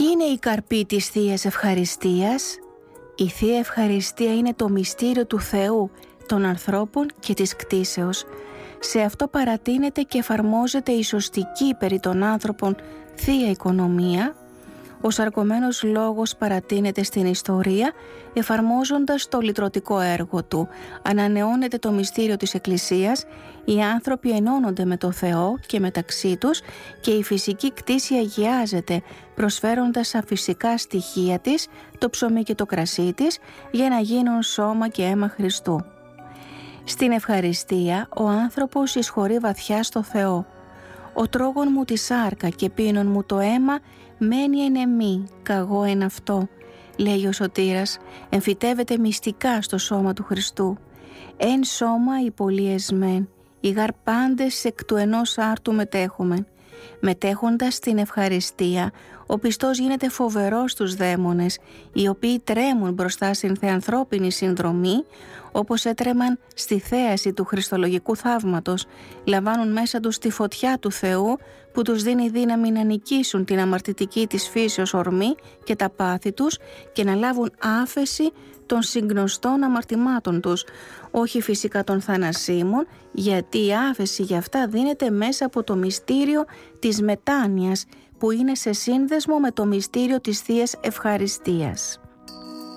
Ποιοι είναι οι καρποί της Θείας Ευχαριστίας? Η Θεία Ευχαριστία είναι το μυστήριο του Θεού, των ανθρώπων και της κτήσεως. Σε αυτό παρατείνεται και εφαρμόζεται η σωστική περί των άνθρωπων Θεία Οικονομία. Ο σαρκωμένος λόγος παρατείνεται στην ιστορία, εφαρμόζοντας το λυτρωτικό έργο του. Ανανεώνεται το μυστήριο της Εκκλησίας, οι άνθρωποι ενώνονται με το Θεό και μεταξύ τους και η φυσική κτήση αγιάζεται, προσφέροντας σαν φυσικά στοιχεία της το ψωμί και το κρασί της για να γίνουν σώμα και αίμα Χριστού. Στην ευχαριστία ο άνθρωπος εισχωρεί βαθιά στο Θεό. «Ο τρόγων μου τη σάρκα και πίνων μου το αίμα μένει εν εμή, καγώ εν αυτό», λέει ο Σωτήρας, εμφυτεύεται μυστικά στο σώμα του Χριστού. «Εν σώμα οι πολλοί εσμέν, οι γαρ πάντες εκ του ενός άρτου μετέχομεν». Μετέχοντας την ευχαριστία, ο πιστός γίνεται φοβερός στους δαίμονες, οι οποίοι τρέμουν μπροστά στην θεανθρώπινη συνδρομή, όπως έτρεμαν στη θέαση του χριστολογικού θαύματος, λαμβάνουν μέσα τους τη φωτιά του Θεού που τους δίνει δύναμη να νικήσουν την αμαρτητική της φύσεως ορμή και τα πάθη τους και να λάβουν άφεση των συγνωστών αμαρτημάτων τους, όχι φυσικά των θανασίμων, γιατί η άφεση για αυτά δίνεται μέσα από το μυστήριο της μετάνοιας που είναι σε σύνδεσμο με το μυστήριο της Θείας Ευχαριστίας.